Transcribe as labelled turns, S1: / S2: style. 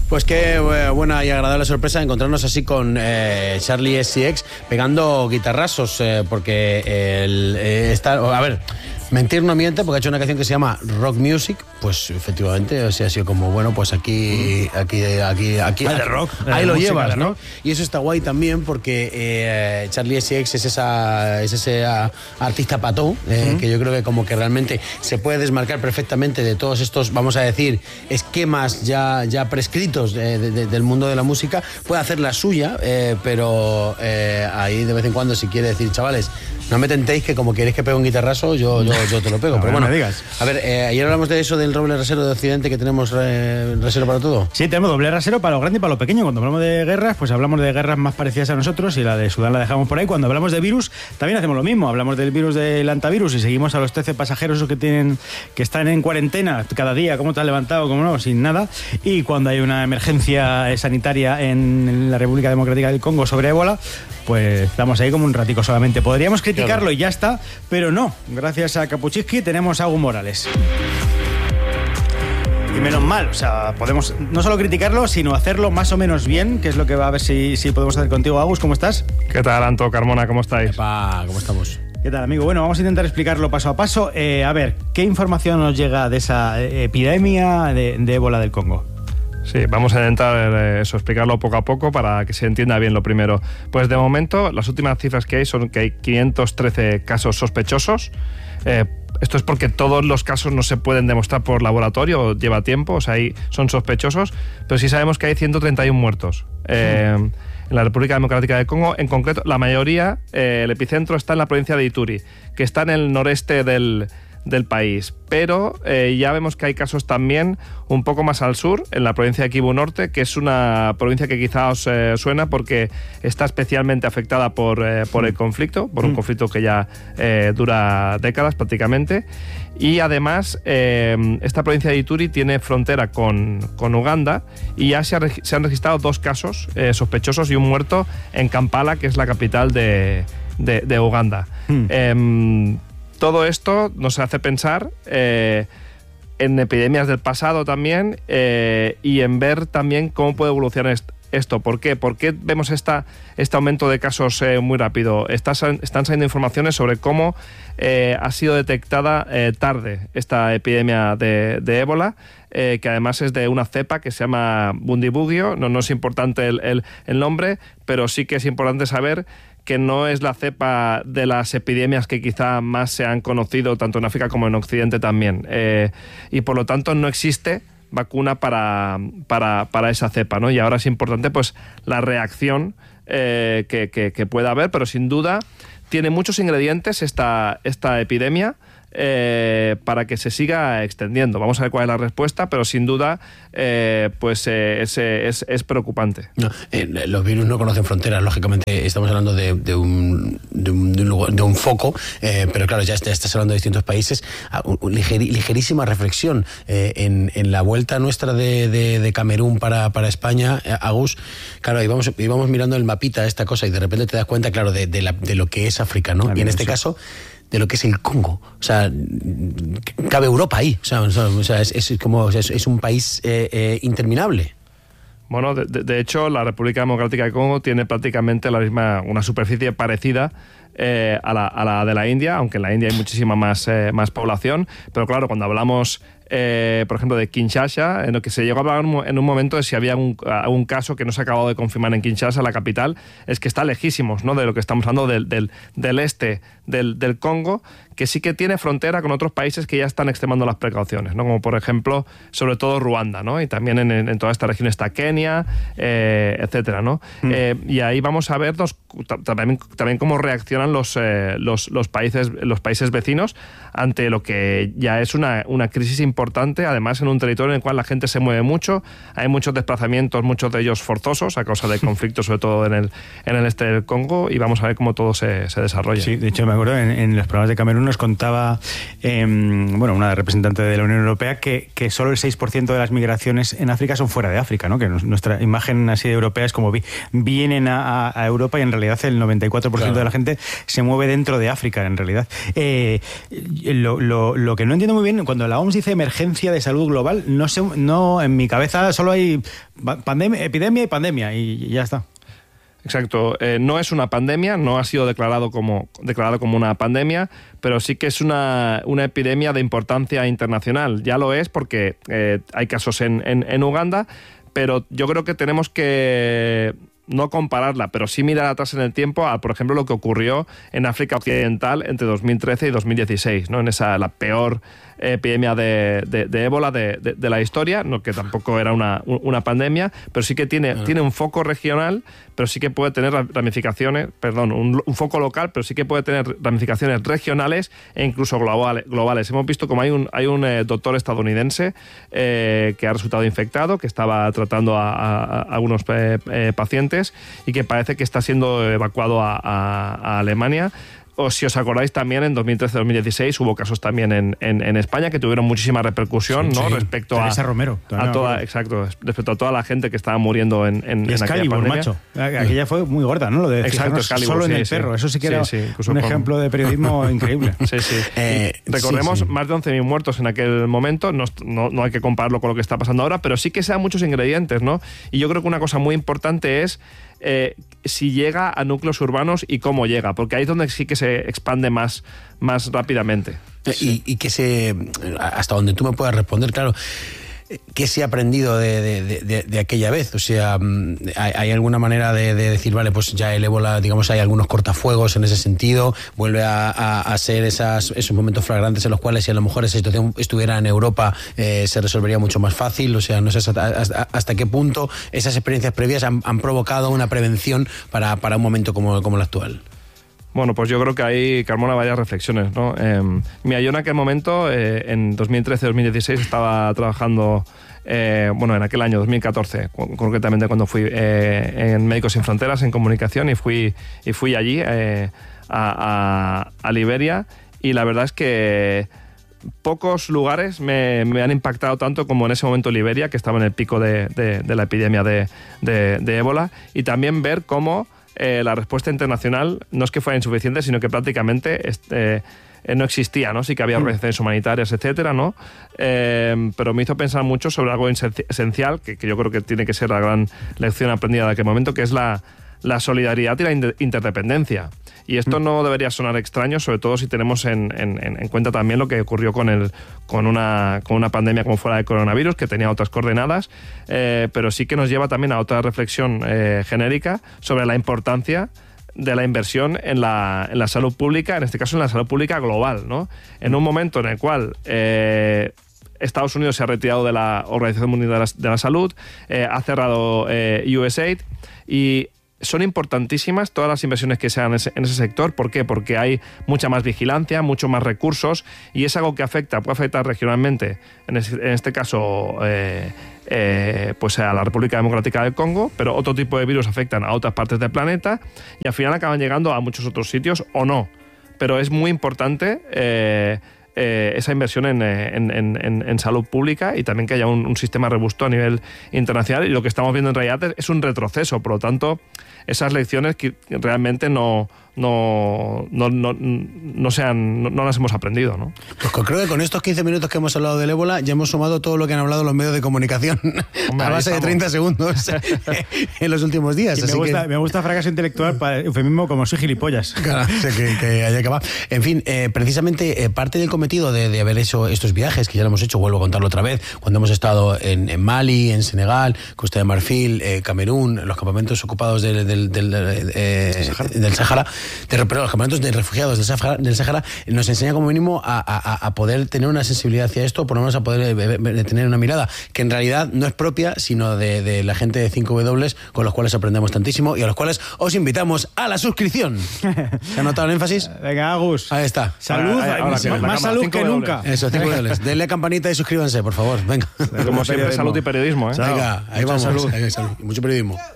S1: Pues qué buena y agradable sorpresa encontrarnos así con Charli XCX pegando guitarrazos, porque está... A ver, mentir no miente, porque ha hecho una canción que se llama Rock Music, pues efectivamente, o sea, ha sido como, bueno, pues aquí
S2: de rock,
S1: ahí lo llevas,
S2: de
S1: ¿no?
S2: rock.
S1: Y eso está guay también porque Charli XCX es ese artista pató, que yo creo que como que realmente se puede desmarcar perfectamente de todos estos, vamos a decir, esquemas ya prescritos del mundo de la música. Puede hacer la suya, pero ahí de vez en cuando, si quiere decir, chavales, no me tentéis que como queréis que pegue un guitarrazo, yo te lo pego.
S2: No,
S1: pero bueno,
S2: me digas.
S1: A ver, ayer hablamos de eso, del roble rasero de Occidente, que tenemos rasero para todo.
S2: Sí, tenemos doble rasero para lo grande y para lo pequeño. Cuando hablamos de guerras, pues hablamos de guerras más parecidas a nosotros y la de Sudán la dejamos por ahí. Cuando hablamos de virus, también hacemos lo mismo. Hablamos del virus del antivirus y seguimos a los 13 pasajeros que están en cuarentena cada día. ¿Cómo te has levantado? ¿Cómo no? Sin nada. Y cuando hay una emergencia sanitaria en la República Democrática del Congo sobre ébola, pues estamos ahí como un ratico solamente. Podríamos criticarlo y ya está, pero no. Gracias a Kapuczynski tenemos a Hugo Morales. Y menos mal, o sea, podemos no solo criticarlo, sino hacerlo más o menos bien, que es lo que va a ver si podemos hacer contigo. Agus, ¿cómo estás?
S3: ¿Qué tal, Anto, Carmona? ¿Cómo estáis?
S1: Epa, ¿cómo estamos?
S2: ¿Qué tal, amigo? Bueno, vamos a intentar explicarlo paso a paso. A ver, ¿qué información nos llega de esa epidemia de ébola del Congo?
S3: Sí, vamos a intentar explicarlo poco a poco para que se entienda bien lo primero. Pues de momento, las últimas cifras que hay son que hay 513 casos sospechosos. Esto es porque todos los casos no se pueden demostrar por laboratorio, lleva tiempo, o sea, son sospechosos, pero sí sabemos que hay 131 muertos en la República Democrática del Congo. En concreto, la mayoría, el epicentro está en la provincia de Ituri, que está en el noreste del país, pero ya vemos que hay casos también un poco más al sur, en la provincia de Kivu Norte, que es una provincia que quizá os suena porque está especialmente afectada por el conflicto, por un conflicto que ya dura décadas prácticamente, y además esta provincia de Ituri tiene frontera con Uganda y ya se han registrado 2 casos sospechosos y un muerto en Kampala, que es la capital de Uganda. Todo esto nos hace pensar en epidemias del pasado también y en ver también cómo puede evolucionar esto. ¿Por qué? ¿Por qué vemos este aumento de casos muy rápido? Están saliendo informaciones sobre cómo ha sido detectada tarde esta epidemia de ébola, que además es de una cepa que se llama Bundibugyo. No es importante el nombre, pero sí que es importante saber que no es la cepa de las epidemias que quizá más se han conocido tanto en África como en Occidente también. Y por lo tanto no existe vacuna para esa cepa, ¿no? Y ahora es importante pues la reacción que pueda haber, pero sin duda tiene muchos ingredientes esta epidemia para que se siga extendiendo. Vamos a ver cuál es la respuesta, pero sin duda pues es preocupante.
S1: No, los virus no conocen fronteras, lógicamente estamos hablando de un foco, pero claro, ya estás hablando de distintos países. Ligerísima reflexión en la vuelta nuestra de Camerún para España, Agus, claro, íbamos mirando el mapita, esta cosa, y de repente te das cuenta, claro, de lo que es África, ¿no? Y en este caso de lo que es el Congo, o sea, cabe Europa ahí, o sea, es un país interminable.
S3: Bueno, de hecho, la República Democrática de Congo tiene prácticamente una superficie parecida a la de la India, aunque en la India hay muchísima más población, pero claro, cuando hablamos por ejemplo de Kinshasa, en lo que se llegó a hablar en un momento de si había algún caso que no se ha acabado de confirmar en Kinshasa, la capital, es que está lejísimos, ¿no?, de lo que estamos hablando del este del Congo, que sí que tiene frontera con otros países que ya están extremando las precauciones, ¿no?, como por ejemplo, sobre todo Ruanda, ¿no?, y también en toda esta región está Kenia, etcétera, ¿no? Y ahí vamos a ver también cómo reaccionan los países vecinos ante lo que ya es una crisis importante, además en un territorio en el cual la gente se mueve mucho, hay muchos desplazamientos, muchos de ellos forzosos a causa del conflicto, sobre todo en el este del Congo, y vamos a ver cómo todo se desarrolla.
S2: Sí, de hecho me acuerdo en los programas de Camerún nos contaba una representante de la Unión Europea que solo el 6% de las migraciones en África son fuera de África, ¿no? Que nuestra imagen así europea es como vienen a Europa y en realidad el 94% de la gente se mueve dentro de África, en realidad. Lo que no entiendo muy bien, cuando la OMS dice emergencia de salud global, no en mi cabeza solo hay epidemia y pandemia y ya está.
S3: Exacto. No es una pandemia, no ha sido declarado como una pandemia, pero sí que es una epidemia de importancia internacional. Ya lo es porque hay casos en Uganda, pero yo creo que tenemos que no compararla, pero sí mirar atrás en el tiempo a, por ejemplo, lo que ocurrió en África Occidental entre 2013 y 2016, ¿no? En la peor epidemia de ébola de la historia, no, que tampoco era una pandemia, pero sí que tiene un foco regional, pero sí que puede tener ramificaciones, un foco local, pero sí que puede tener ramificaciones regionales e incluso globales. Hemos visto como hay un doctor estadounidense que ha resultado infectado, que estaba tratando a algunos pacientes y que parece que está siendo evacuado a Alemania. O si os acordáis también en 2013-2016 hubo casos también en España que tuvieron muchísima repercusión, ¿no? Respecto
S2: Teresa Romero,
S3: respecto a toda la gente que estaba muriendo en aquella pandemia.
S2: Macho. Aquella fue muy gorda, ¿no? Lo de solo en el perro. Eso sí que era un ejemplo de periodismo increíble.
S3: Sí. Recordemos más de 11.000 muertos en aquel momento. No hay que compararlo con lo que está pasando ahora, pero sí que sean muchos ingredientes, ¿no? Y yo creo que una cosa muy importante es si llega a núcleos urbanos y cómo llega, porque ahí es donde sí que se expande más rápidamente.
S1: Y que hasta donde tú me puedas responder, claro, ¿qué se ha aprendido de aquella vez? O sea, ¿hay alguna manera de decir, vale, pues ya el ébola, digamos, hay algunos cortafuegos en ese sentido, vuelve a ser esos momentos flagrantes en los cuales si a lo mejor esa situación estuviera en Europa se resolvería mucho más fácil? O sea, no sé hasta qué punto esas experiencias previas han provocado una prevención para un momento como el actual.
S3: Bueno, pues yo creo que hay, Carmona, varias reflexiones, ¿no? Mira, yo en aquel momento, en 2013-2016, estaba trabajando, en aquel año, 2014, concretamente cuando fui en Médicos Sin Fronteras, en comunicación, y fui allí a Liberia, y la verdad es que pocos lugares me han impactado tanto como en ese momento Liberia, que estaba en el pico de la epidemia de ébola, y también ver cómo la respuesta internacional no es que fuera insuficiente, sino que prácticamente no existía, ¿no? Sí que había organizaciones humanitarias, etcétera, ¿no? Pero me hizo pensar mucho sobre algo esencial, que yo creo que tiene que ser la gran lección aprendida de aquel momento, que es la solidaridad y la interdependencia. Y esto no debería sonar extraño, sobre todo si tenemos en cuenta también lo que ocurrió con una pandemia como fue la de coronavirus, que tenía otras coordenadas, pero sí que nos lleva también a otra reflexión genérica sobre la importancia de la inversión en la salud pública, en este caso en la salud pública global, ¿no? En un momento en el cual Estados Unidos se ha retirado de la Organización Mundial de la Salud, ha cerrado USAID, y son importantísimas todas las inversiones que se hagan en ese sector. ¿Por qué? Porque hay mucha más vigilancia, mucho más recursos, y es algo que puede afectar regionalmente, en este caso pues a la República Democrática del Congo, pero otro tipo de virus afectan a otras partes del planeta y al final acaban llegando a muchos otros sitios o no. Pero es muy importante esa inversión en salud pública, y también que haya un sistema robusto a nivel internacional, y lo que estamos viendo en realidad es un retroceso. Por lo tanto, esas lecciones que realmente no las hemos aprendido, ¿no?
S1: Pues creo que con estos 15 minutos que hemos hablado del ébola ya hemos sumado todo lo que han hablado los medios de comunicación. Hombre, a base de 30 segundos en los últimos días.
S2: Me gusta fracaso intelectual para eufemismo como soy gilipollas.
S1: Claro, que haya que va. En fin, precisamente parte del cometido de haber hecho estos viajes, que ya lo hemos hecho, vuelvo a contarlo otra vez, cuando hemos estado en Mali, en Senegal, Costa de Marfil, Camerún, los campamentos ocupados del Sáhara, pero los campamentos de refugiados del Sáhara, nos enseña como mínimo a poder tener una sensibilidad hacia esto, por lo menos a poder tener una mirada que en realidad no es propia, sino de la gente de 5W, con los cuales aprendemos tantísimo y a los cuales os invitamos a la suscripción. ¿Se ha notado el énfasis?
S2: Venga, Agus.
S1: Ahí está.
S2: Salud, más salud que nunca.
S1: Eso, 5W. Denle a campanita y suscríbanse, por favor. Venga.
S3: Como siempre, salud y periodismo, ¿eh?
S1: Venga, ahí vamos. Salud. Y mucho periodismo.